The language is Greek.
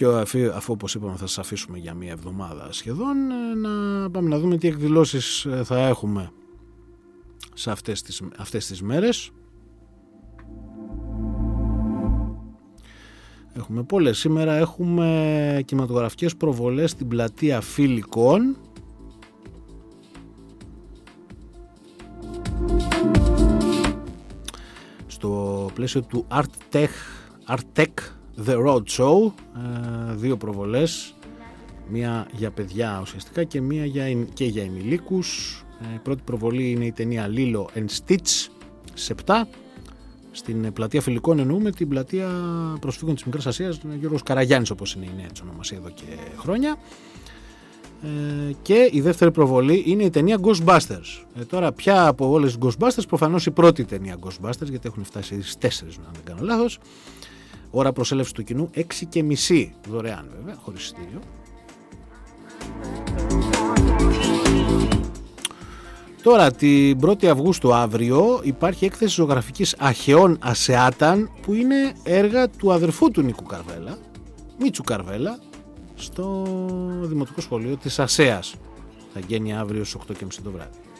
Και αφού όπως είπαμε θα σας αφήσουμε για μία εβδομάδα σχεδόν, να πάμε να δούμε τι εκδηλώσεις θα έχουμε σε αυτές τις μέρες. Έχουμε πολλές. Σήμερα έχουμε κινηματογραφικές προβολές στην πλατεία Φιλικών. Στο πλαίσιο του Art Tech The Road Show, 2 προβολές, μία για παιδιά ουσιαστικά και μία για ενηλίκους. Η πρώτη προβολή είναι η ταινία Lilo and Stitch στις 7. Στην πλατεία Φιλικών εννοούμε την πλατεία προσφύγων της Μικράς Ασίας, Γιώργος Καραγιάννης όπως είναι η νέα της ονομασία εδώ και χρόνια. Και η δεύτερη προβολή είναι η ταινία Ghostbusters. Τώρα πια από όλες τις Ghostbusters, προφανώς η πρώτη ταινία Ghostbusters, γιατί έχουν φτάσει στις 4 αν δεν κάνω λάθος. Ώρα προσέλευση του κοινού 6:30, δωρεάν βέβαια, χωρίς εισιτήριο. Τώρα την 1η Αυγούστου αύριο υπάρχει έκθεση ζωγραφικής Αχαιών Ασεάταν, που είναι έργα του αδερφού του Νίκου Καρβέλα, Μίτσου Καρβέλα, στο Δημοτικό Σχολείο της Ασέας. Θα γίνει αύριο στις 8:30 το βράδυ.